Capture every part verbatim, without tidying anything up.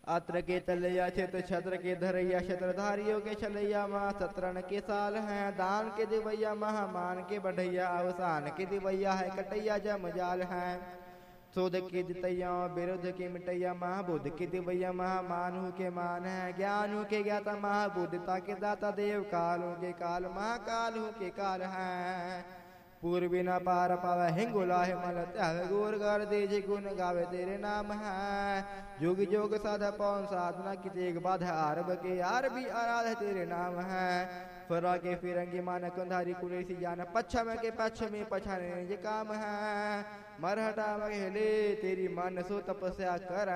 अत्र के तलैया क्षेत्र छत्र के धरैया क्षेत्रधारियों के छलैया माँ सतरण के साल हैं दान के दिवैया महामान के बढ़ैया अवसान के दिवैया है कटैया जमजाल हैं शोध के दितैया विरुद्ध के मिटैया महाबुद्ध के दिवैया महामानहु के मान है ज्ञान के ज्ञाता महाबुद्धता के दाता देव कालों के काल महाकाल के काल हैं पूर्वी न पार पावे हिंगुला हिमल त्याग गोर कर दे गुण गावे तेरे नाम है जोग जोग साधा पौन साधना की तेग बाधा आरब के आर भी आराध तेरे नाम है फरा के फिरंगी मान कंधारी कुरेसी जान पश्चिम के पश्चिमी पछाने जे काम है मरहटा महेले तेरी मन सो तपस्या कर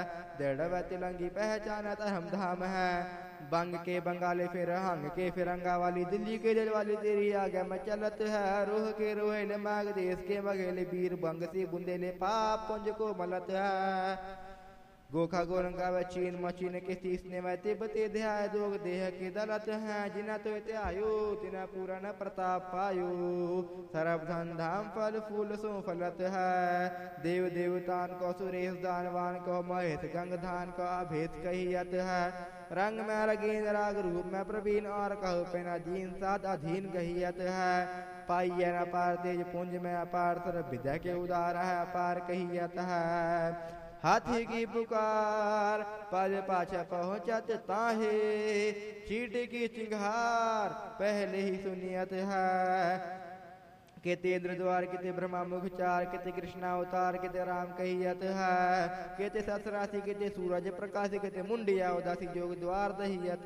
दृढ़ तिलंगी पहचान धर्म धाम है बंग के बंगाले फिर हंग के फिरंगा वाली दिल्ली के दिल वाली तेरी आगे में चलत है रोह के रोहेले माग देश के मगेले वीर बंग से बुंदेले पाप पुंज को मलत है गोखा गोरंगा व चीन मचीन के तीसने में तिब्बती ध्याय दोग देह के दलत हैं जिना तो आयो तिना पूरा न प्रताप पायो सर्व धन धाम फल फूल सो फलत है देव देवतान को सुरेश दानवान को महेश गंग धान को अभेद कहियत है रंग में रगीन राग रूप में प्रवीण और कहो पेना जीन साध अधीन कहियत है पाइय न पार तेज पुंज में अपार सर विद्या के उदार है अपार कहियत है हाथी की पुकार पल पाछा पहुंचत ताहे चींटी की चिंगार पहले ही सुनियत है केते इंद्र द्वार केते ब्रह्मा मुख चार केते कृष्णा अवतार केते राम कहियत है केते ससरासी केते सूरज प्रकाश केते मुंडिया उदासी जोग द्वार दहियत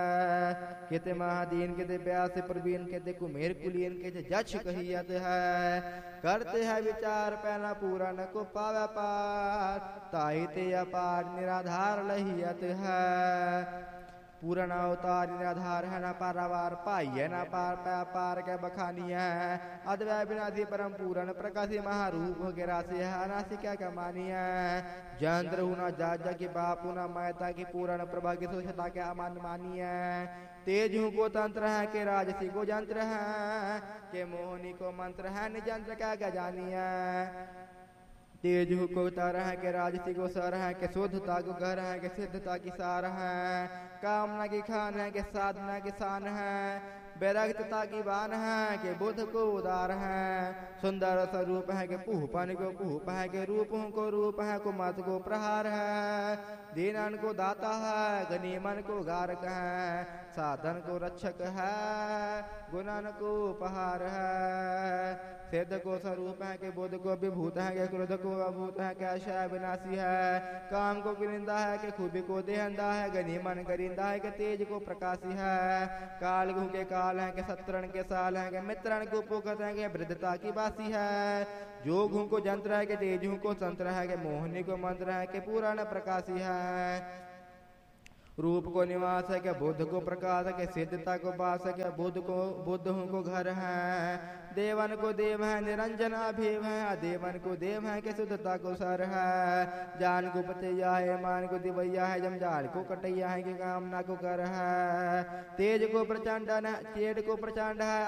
है केते महादीन केते व्यास प्रवीण केते कुमेर कुलियन केते जक्ष कहियत है करते हैं विचार पहला पूरा न को पावे पार ताहि ते अपार निराधार लहियत है पूर्ण अवतार निराधार है न पारावार पाइय न पार पार के बखानिया है अद्वै विनाशी परम पूर्ण प्रकाशी महारूप वगैरह से है अनासी क्या कमानिया जंत्र हुना जाजा की बापू न मैता की पूर्ण प्रभा की सोचता के अमान मानिया तेज हूँ को तंत्र है के राजसी को जंत्र है के मोहनी को मंत्र है निजंत्र क्या गजानिया तेज को उतार है के राजसी को सर है के शुद्धता को घर है के सिद्धता की सार है कामना की खान है के साधना की शान है वैराग्यता की बान है के बुद्ध को उदार है सुंदर स्वरूप है के पुहपन को पुहप है के रूप को रूप है को मत को प्रहार है दीनन को दाता है गनीमन को गारक है साधन को रक्षक है गुणन को उपहार है सिद्ध को स्वरूप है के बुद्ध को विभूत है के क्रोध को अभूत है के आशय विनाशी है काम को गिरिंदा है के खूबी को देहंदा है गनीमन गरिंदा है के तेज को प्रकाशी है काल गु के काल है के सत्रण के साल है के मित्रण को पोखत है के वृद्धता की बासी है जोग को जंत्र है के तेज को तंत्र है के मोहनी को मंत्र है के पुराण प्रकाशी है रूप को निवास है क्या बुद्ध को प्रकाश है क्या सिद्धता को बास है क्या बुद्ध को बुद्ध हूँ को घर है देवन को देव है निरंजन अभेव है अदेवन को देव है क्या शुद्धता को सर है जान को पतैया है मान को दिवैया है जमजाल को कटैया है कि कामना को कर है तेज को प्रचंड है चेड को प्रचंड है